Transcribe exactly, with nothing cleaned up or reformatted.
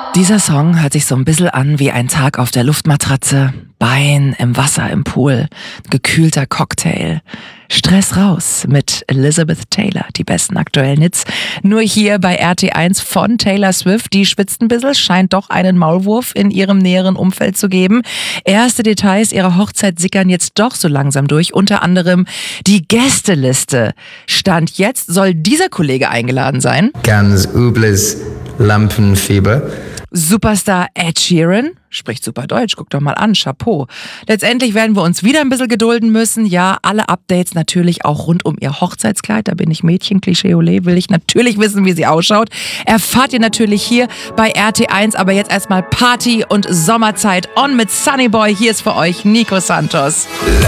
Dieser Song hört sich so ein bisschen an wie ein Tag auf der Luftmatratze, Bein im Wasser im Pool, gekühlter Cocktail. Stress raus mit Elizabeth Taylor, die besten aktuellen Hits. Nur hier bei R T eins von Taylor Swift. Die schwitzt ein bisschen, scheint doch einen Maulwurf in ihrem näheren Umfeld zu geben. Erste Details ihrer Hochzeit sickern jetzt doch so langsam durch. Unter anderem die Gästeliste. Stand jetzt soll dieser Kollege eingeladen sein. Ganz übles Lampenfieber. Superstar Ed Sheeran, spricht super Deutsch, guck doch mal an, Chapeau. Letztendlich werden wir uns wieder ein bisschen gedulden müssen. Ja, alle Updates natürlich auch rund um ihr Hochzeitskleid. Da bin ich Mädchen, Klischee Olé, will ich natürlich wissen, wie sie ausschaut. Erfahrt ihr natürlich hier bei R T eins, aber jetzt erstmal Party und Sommerzeit on mit Sunny Boy. Hier ist für euch Nico Santos.